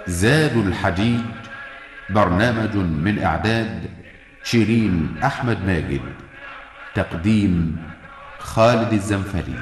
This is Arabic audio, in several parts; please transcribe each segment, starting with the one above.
زاد الحجيج، برنامج من إعداد شيرين أحمد ماجد، تقديم خالد الزنفري.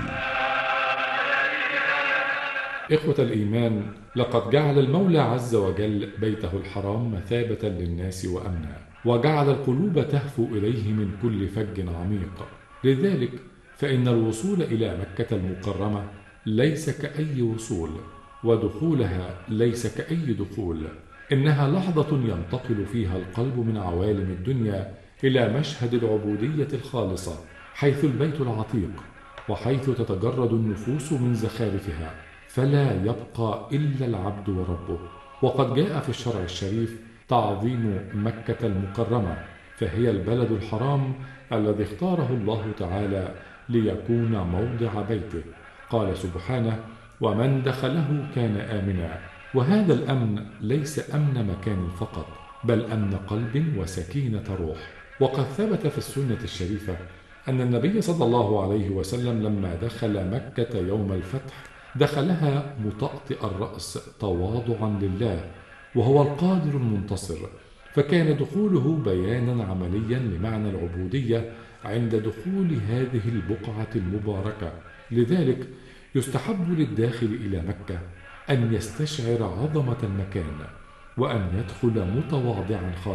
إخوة الإيمان، لقد جعل المولى عز وجل بيته الحرام مثابة للناس وأمنا، وجعل القلوب تهفو إليه من كل فج عميق. لذلك فإن الوصول إلى مكة المكرمة ليس كأي وصول، ودخولها ليس كأي دخول. إنها لحظة ينتقل فيها القلب من عوالم الدنيا إلى مشهد العبودية الخالصة، حيث البيت العتيق، وحيث تتجرد النفوس من زخارفها، فلا يبقى إلا العبد وربه. وقد جاء في الشرع الشريف تعظيم مكة المكرمة، فهي البلد الحرام الذي اختاره الله تعالى ليكون موضع بيته. قال سبحانه: ومن دخله كان آمنا. وهذا الأمن ليس أمن مكان فقط، بل أمن قلب وسكينة روح. وقد ثبت في السنة الشريفة أن النبي صلى الله عليه وسلم لما دخل مكة يوم الفتح دخلها مطأطئ الرأس تواضعا لله، وهو القادر المنتصر، فكان دخوله بيانا عمليا لمعنى العبودية عند دخول هذه البقعة المباركة. لذلك يستحب للداخل إلى مكة أن يستشعر عظمة المكان، وأن يدخل متواضعا خالصا